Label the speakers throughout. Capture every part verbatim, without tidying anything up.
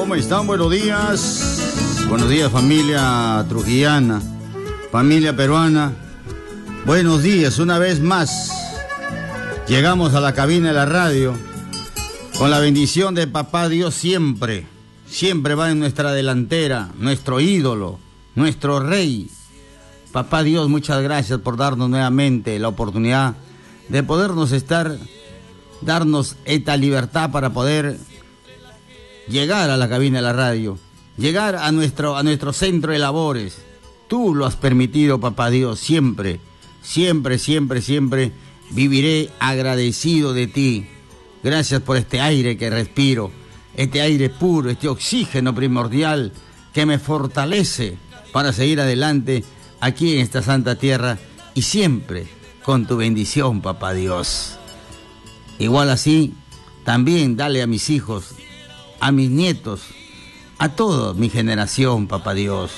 Speaker 1: ¿Cómo están? Buenos días. Buenos días, familia trujillana, familia peruana. Buenos días, una vez más. Llegamos a la cabina de la radio con la bendición de Papá Dios siempre. Siempre va en nuestra delantera, nuestro ídolo, nuestro rey. Papá Dios, muchas gracias por darnos nuevamente la oportunidad de podernos estar, darnos esta libertad para poder llegar a la cabina de la radio, llegar a nuestro, a nuestro centro de labores. Tú lo has permitido, Papá Dios, siempre, siempre, siempre, siempre viviré agradecido de ti. Gracias por este aire que respiro, este aire puro, este oxígeno primordial que me fortalece para seguir adelante aquí en esta santa tierra y siempre con tu bendición, Papá Dios. Igual así, también dale a mis hijos, a mis nietos, a toda mi generación, Papá Dios.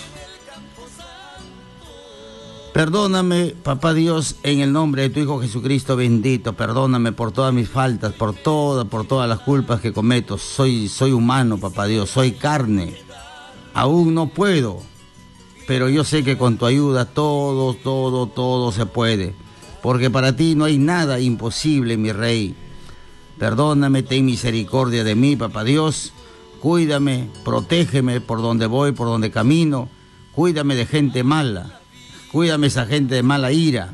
Speaker 1: Perdóname, Papá Dios, en el nombre de tu Hijo Jesucristo bendito. Perdóname por todas mis faltas, por todas, por todas las culpas que cometo. Soy, soy humano, Papá Dios, soy carne. Aún no puedo, pero yo sé que con tu ayuda todo, todo, todo se puede. Porque para ti no hay nada imposible, mi Rey. Perdóname, ten misericordia de mí, Papá Dios. Cuídame, protégeme por donde voy, por donde camino. Cuídame de gente mala. Cuídame esa gente de mala ira.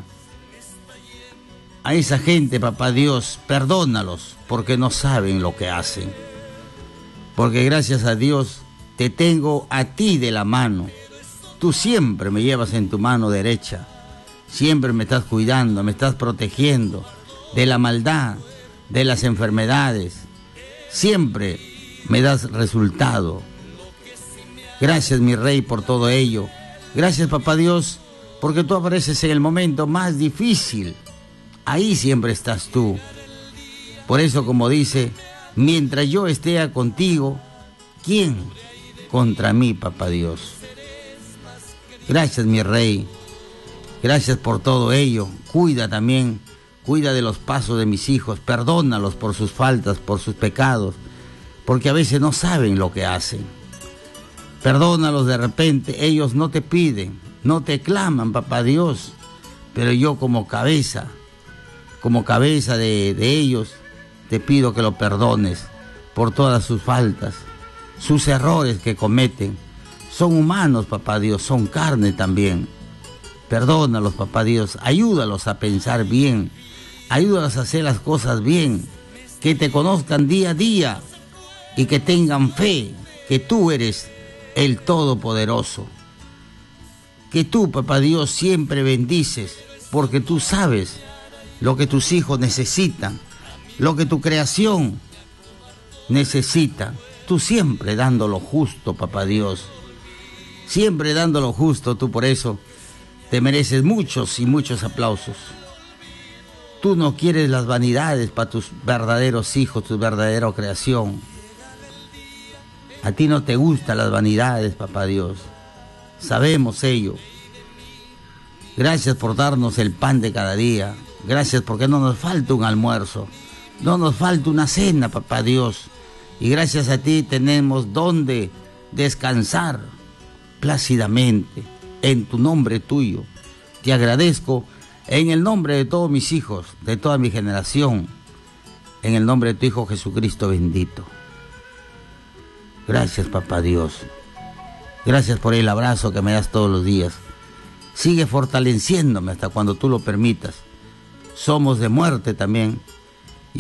Speaker 1: A esa gente, Papá Dios, perdónalos porque no saben lo que hacen. Porque gracias a Dios te tengo a ti de la mano. Tú siempre me llevas en tu mano derecha. Siempre me estás cuidando, me estás protegiendo de la maldad, de las enfermedades. Siempre me das resultado. Gracias, mi Rey, por todo ello. Gracias, Papá Dios, porque tú apareces en el momento más difícil. Ahí siempre estás tú. Por eso, como dice, mientras yo esté contigo, ¿quién contra mí, Papá Dios? Gracias, mi Rey. Gracias por todo ello. Cuida también, cuida de los pasos de mis hijos. Perdónalos por sus faltas, por sus pecados, porque a veces no saben lo que hacen. Perdónalos de repente. Ellos no te piden, no te claman, Papá Dios, pero yo como cabeza, como cabeza de, de ellos, te pido que lo perdones por todas sus faltas, sus errores que cometen. Son humanos, Papá Dios, son carne también. Perdónalos, Papá Dios, ayúdalos a pensar bien, ayúdalos a hacer las cosas bien, que te conozcan día a día y que tengan fe que tú eres el Todopoderoso. Que tú, Papá Dios, siempre bendices, porque tú sabes lo que tus hijos necesitan, lo que tu creación necesita. Tú siempre dando lo justo, Papá Dios, siempre dando lo justo. Tú por eso te mereces muchos y muchos aplausos. Tú no quieres las vanidades para tus verdaderos hijos, tu verdadera creación. A ti no te gustan las vanidades, Papá Dios. Sabemos ello. Gracias por darnos el pan de cada día. Gracias porque no nos falta un almuerzo. No nos falta una cena, Papá Dios. Y gracias a ti tenemos donde descansar plácidamente. En tu nombre tuyo. Te agradezco en el nombre de todos mis hijos, de toda mi generación. En el nombre de tu Hijo Jesucristo bendito. Gracias, Papá Dios. Gracias por el abrazo que me das todos los días. Sigue fortaleciéndome hasta cuando tú lo permitas. Somos de muerte también,